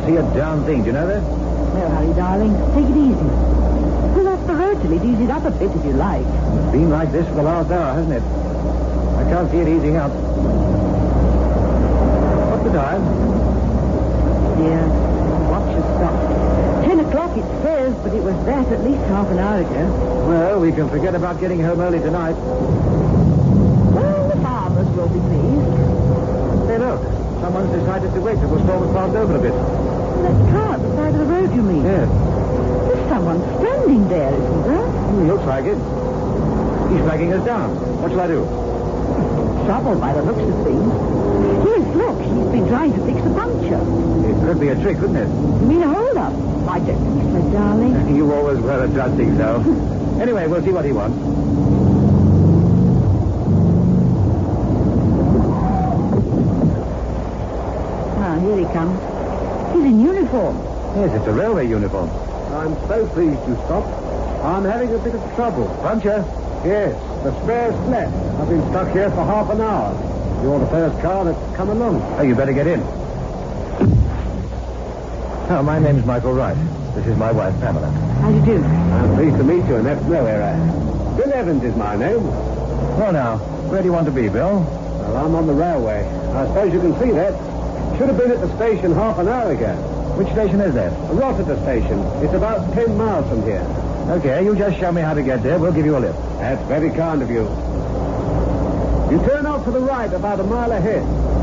see a darn thing. Do you know that? No hurry, darling. Take it easy. Well, that's the road till it ease it up a bit if you like. It's been like this for the last hour, hasn't it? I can't see it easing up. What's the time? Dear, the watch has stopped. 10 o'clock it says, but it was that at least half an hour ago. Well, we can forget about getting home early tonight. Well, the farmers will be pleased. Hey, look. Someone's decided to wait till the storm has passed over a bit. That car at the side of the road, you mean? Yes. There's someone standing there, isn't there? Looks like it. He's flagging us down. What shall I do? Trouble by the looks of things. Yes, look, he's been trying to fix a puncture. It could be a trick, couldn't it? You mean a hold-up? I don't think so, darling. You always were a trusting so. Anyway, we'll see what he wants. Ah, here he comes. He's in uniform. Yes, it's a railway uniform. I'm so pleased you stopped. I'm having a bit of trouble. Puncture? Yes, the spare's flat. I've been stuck here for half an hour. You're the first car that's come along. Oh, you better get in. Oh, my name's Michael Wright. This is my wife, Pamela. How do you do? I'm pleased to meet you, and that's no error. Bill Evans is my name. Well, now, where do you want to be, Bill? Well, I'm on the railway. I suppose you can see that. Should have been at the station half an hour ago. Which station is that? Rossiter Station. It's about 10 miles from here. Okay, you just show me how to get there. We'll give you a lift. That's very kind of you. You turn off to the right about a mile ahead.